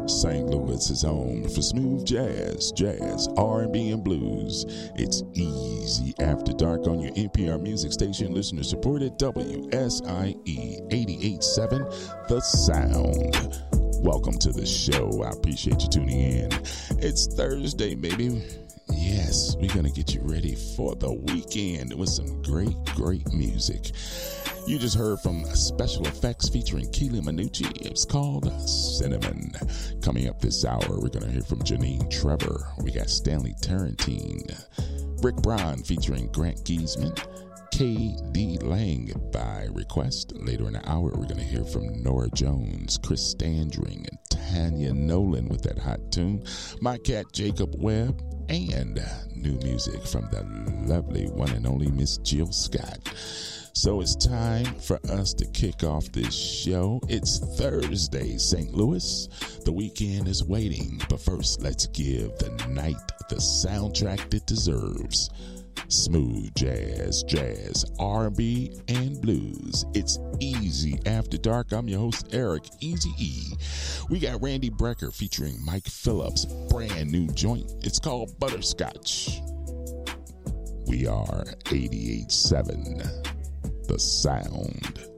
St. Louis is home for smooth jazz, R&B, and blues. It's Easy After Dark on your NPR music station, listener-supported WSIE 88.7 The Sound. Welcome to the show. I appreciate you tuning in. It's Thursday, baby. Yes, we're going to get you ready for the weekend with some great music. You just heard from Special Effects featuring Keely Minucci. It's called Cinnamon. Coming up this hour, we're going to hear from Janine Trevor. We got Stanley Tarantine. Rick Brown featuring Grant Giesman. K.D. Lang by request. Later in the hour, we're going to hear from Nora Jones, Chris Standring, and Tanya Nolan with that hot tune. My cat Jacob Webb, and new music from the lovely one and only Miss Jill Scott. So it's time for us to kick off this show. It's Thursday, St. Louis. The weekend is waiting, but first let's give the night the soundtrack it deserves. Smooth jazz, R&B, and blues. It's Easy After Dark. I'm your host, Eric Easy E. We got Randy Brecker featuring Mike Phillips' brand new joint. It's called Butterscotch. We are 88.7 The Sound.